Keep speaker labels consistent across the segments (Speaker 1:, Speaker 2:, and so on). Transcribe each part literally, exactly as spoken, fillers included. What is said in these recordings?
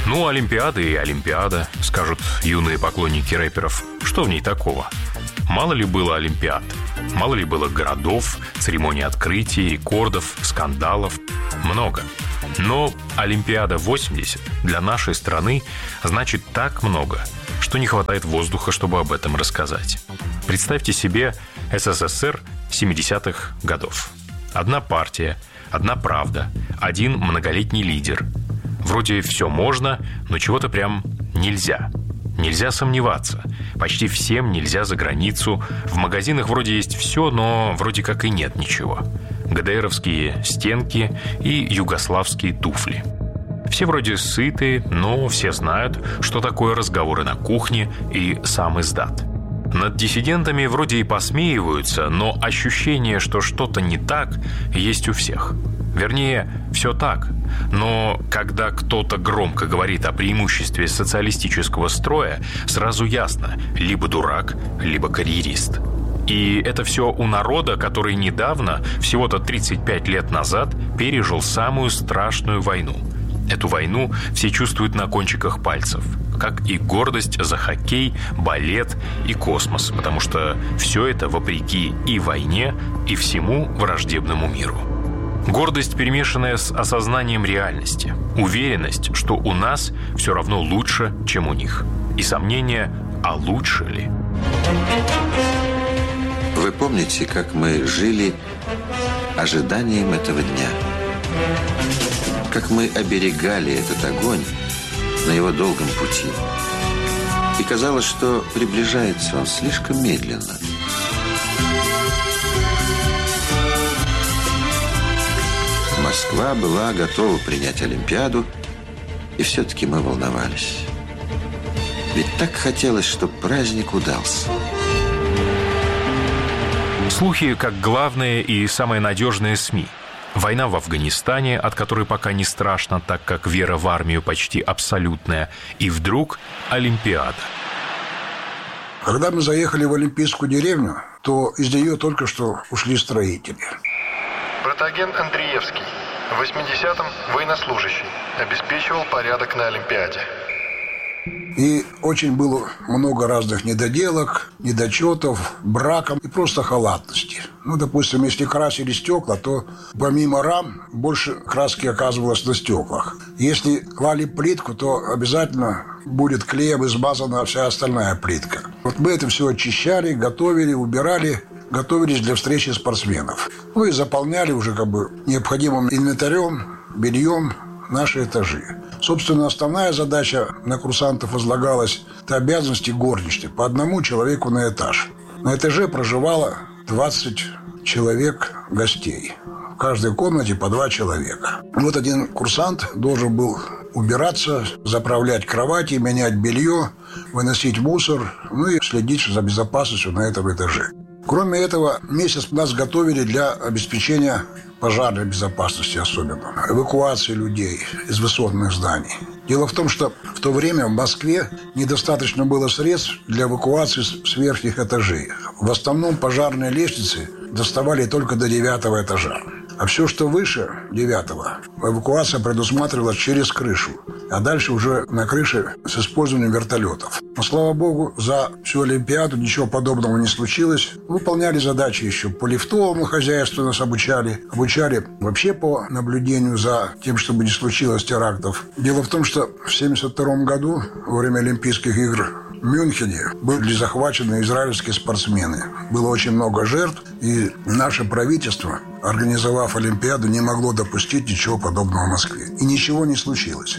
Speaker 1: Ну, Олимпиада и Олимпиада, скажут юные поклонники рэперов. Что в ней такого? Мало ли было Олимпиад, мало ли было городов, церемоний открытия, рекордов, скандалов. Много. Но Олимпиада восемьдесят для нашей страны значит так много, что не хватает воздуха, чтобы об этом рассказать. Представьте себе СССР семидесятых годов. Одна партия, одна правда, один многолетний лидер. Вроде все можно, но чего-то прям нельзя. Нельзя сомневаться. Почти всем нельзя за границу. В магазинах вроде есть все, но вроде как и нет ничего. ГДРовские стенки и югославские туфли. Все вроде сыты, но все знают, что такое разговоры на кухне и сам издат. Над диссидентами вроде и посмеиваются, но ощущение, что что-то не так, есть у всех. Вернее, все так. Но когда кто-то громко говорит о преимуществе социалистического строя, сразу ясно – либо дурак, либо карьерист. И это все у народа, который недавно, всего-то тридцать пять лет назад, пережил самую страшную войну. Эту войну все чувствуют на кончиках пальцев, как и гордость за хоккей, балет и космос, потому что все это вопреки и войне, и всему враждебному миру. Гордость, перемешанная с осознанием реальности. Уверенность, что у нас все равно лучше, чем у них. И сомнение, а лучше ли?
Speaker 2: Вы помните, как мы жили ожиданием этого дня? Как мы оберегали этот огонь на его долгом пути. И казалось, что приближается он слишком медленно. Москва была готова принять Олимпиаду, и все-таки мы волновались. Ведь так хотелось, чтобы праздник удался.
Speaker 1: Слухи как главные и самые надежные СМИ. Война в Афганистане, от которой пока не страшно, так как вера в армию почти абсолютная. И вдруг Олимпиада.
Speaker 3: Когда мы заехали в Олимпийскую деревню, то из нее только что ушли строители.
Speaker 4: Протоген Андреевский, в восьмидесятом военнослужащий, обеспечивал порядок на Олимпиаде.
Speaker 3: И очень было много разных недоделок, недочетов, браком и просто халатности. Ну, допустим, если красили стекла, то помимо рам больше краски оказывалось на стеклах. Если клали плитку, то обязательно будет клеем измазана вся остальная плитка. Вот мы это все очищали, готовили, убирали, готовились для встречи спортсменов. Ну и заполняли уже как бы необходимым инвентарем, бельем наши этажи. Собственно, основная задача на курсантов возлагалась – это обязанности горничной, по одному человеку на этаж. На этаже проживало двадцать человек гостей. В каждой комнате по два человека. Вот один курсант должен был убираться, заправлять кровати, менять белье, выносить мусор, ну и следить за безопасностью на этом этаже. Кроме этого, месяц нас готовили для обеспечения пожарной безопасности особенно, эвакуации людей из высотных зданий. Дело в том, что в то время в Москве недостаточно было средств для эвакуации с верхних этажей. В основном пожарные лестницы доставали только до девятого этажа. А все, что выше девятого, эвакуация предусматривалась через крышу, а дальше уже на крыше с использованием вертолетов. Но, слава богу, за всю Олимпиаду ничего подобного не случилось. Выполняли задачи еще по лифтовому хозяйству, нас обучали. Обучали вообще по наблюдению за тем, чтобы не случилось терактов. Дело в том, что в семьдесят втором году, во время Олимпийских игр в Мюнхене, были захвачены израильские спортсмены. Было очень много жертв, и наше правительство, организовав Олимпиаду, не могло допустить ничего подобного в Москве. И ничего не случилось.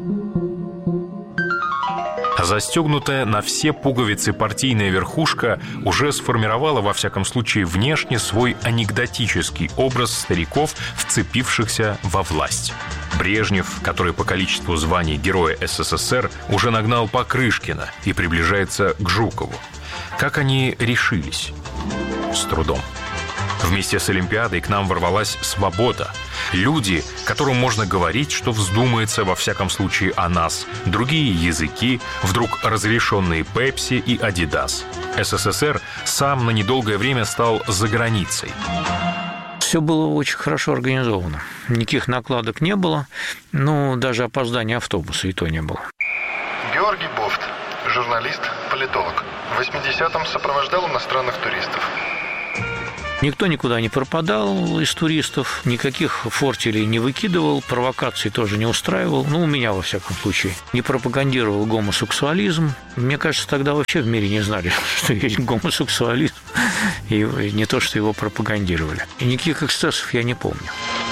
Speaker 1: Застегнутая на все пуговицы партийная верхушка уже сформировала, во всяком случае, внешне свой анекдотический образ стариков, вцепившихся во власть. Брежнев, который по количеству званий Героя СССР уже нагнал Покрышкина и приближается к Жукову. Как они решились? С трудом. Вместе с Олимпиадой к нам ворвалась свобода. Люди, которым можно говорить, что вздумается, во всяком случае, о нас. Другие языки, вдруг разрешенные Пепси и Адидас. СССР сам на недолгое время стал за границей.
Speaker 5: Все было очень хорошо организовано. Никаких накладок не было, ну, даже опоздания автобуса и то не было.
Speaker 4: Георгий Бофт, журналист, политолог. В восьмидесятом сопровождал иностранных туристов.
Speaker 5: Никто никуда не пропадал из туристов, никаких фортелей не выкидывал, провокаций тоже не устраивал, ну, у меня, во всяком случае, не пропагандировал гомосексуализм. Мне кажется, тогда вообще в мире не знали, что есть гомосексуализм, и не то, что его пропагандировали. И никаких эксцессов я не помню.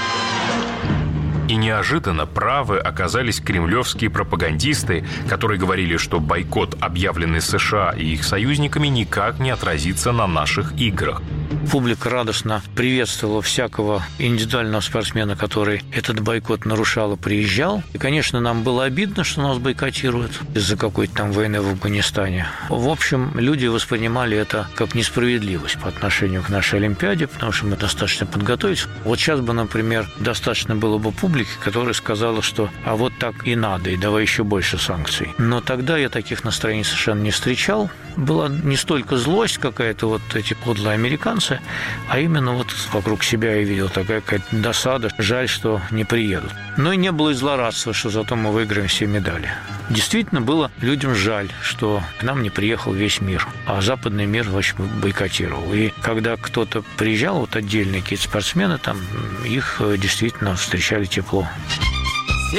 Speaker 1: И неожиданно правы оказались кремлевские пропагандисты, которые говорили, что бойкот, объявленный США и их союзниками, никак не отразится на наших играх.
Speaker 5: Публика радостно приветствовала всякого индивидуального спортсмена, который этот бойкот нарушал и приезжал. И, конечно, нам было обидно, что нас бойкотируют из-за какой-то там войны в Афганистане. В общем, люди воспринимали это как несправедливость по отношению к нашей Олимпиаде, потому что мы достаточно подготовились. Вот сейчас бы, например, достаточно было бы публики, которая сказала, что а вот так и надо, и давай еще больше санкций. Но тогда я таких настроений совершенно не встречал. Была не столько злость какая-то, вот эти подлые американцы, а именно вот вокруг себя я видел такая какая-то досада. Жаль, что не приедут. Но и не было и злорадства, что зато мы выиграем все медали. Действительно, было людям жаль, что к нам не приехал весь мир, а западный мир, в общем, бойкотировал. И когда кто-то приезжал, вот отдельные какие-то спортсмены, там их действительно встречали тепло.